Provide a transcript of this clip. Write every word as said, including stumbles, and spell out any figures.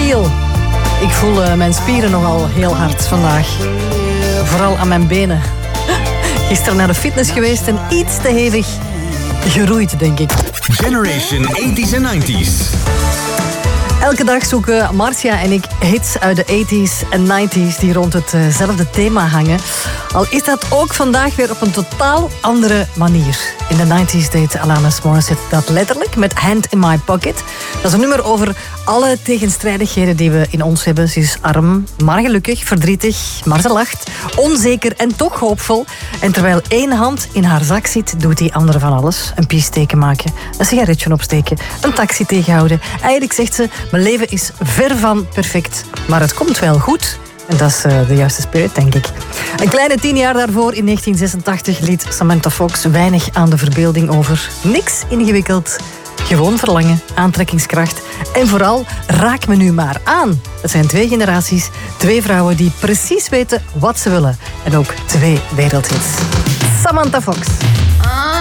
Feel. Ik voel uh, mijn spieren nogal heel hard vandaag. Vooral aan mijn benen. Gisteren naar de fitness geweest en iets te hevig geroeid, denk ik. Generation eighties en nineties. Elke dag zoeken Marcia en ik hits uit de eighties en nineties die rond hetzelfde thema hangen. Al is dat ook vandaag weer op een totaal andere manier. In de nineties deed Alanis Morissette dat letterlijk met Hand in My Pocket. Dat is een nummer over alle tegenstrijdigheden die we in ons hebben. Ze is arm, maar gelukkig, verdrietig, maar ze lacht. Onzeker en toch hoopvol. En terwijl één hand in haar zak zit, doet die andere van alles. Een piesteken maken, een sigaretje opsteken, een taxi tegenhouden. Eigenlijk zegt ze, mijn leven is ver van perfect, maar het komt wel goed. En dat is uh, de juiste spirit, denk ik. Een kleine tien jaar daarvoor, in negentien zesentachtig, liet Samantha Fox weinig aan de verbeelding over. Niks ingewikkeld. Gewoon verlangen, aantrekkingskracht en vooral raak me nu maar aan. Het zijn twee generaties, twee vrouwen die precies weten wat ze willen. En ook twee wereldhits. Samantha Fox.